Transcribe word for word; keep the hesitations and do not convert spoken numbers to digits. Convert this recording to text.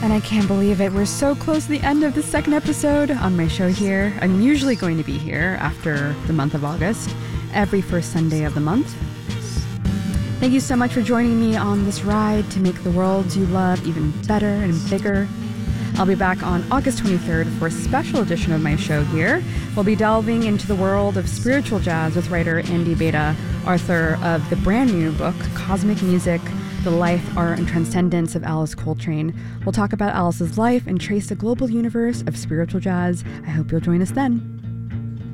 And I can't believe it. We're so close to the end of the second episode on my show here. I'm usually going to be here after the month of August, every first Sunday of the month. Thank you so much for joining me on this ride to make the world you love even better and bigger. I'll be back on August twenty-third for a special edition of my show here. We'll be delving into the world of spiritual jazz with writer Andy Beta, author of the brand new book, Cosmic Music, The Life, Art, and Transcendence of Alice Coltrane. We'll talk about Alice's life and trace the global universe of spiritual jazz. I hope you'll join us then.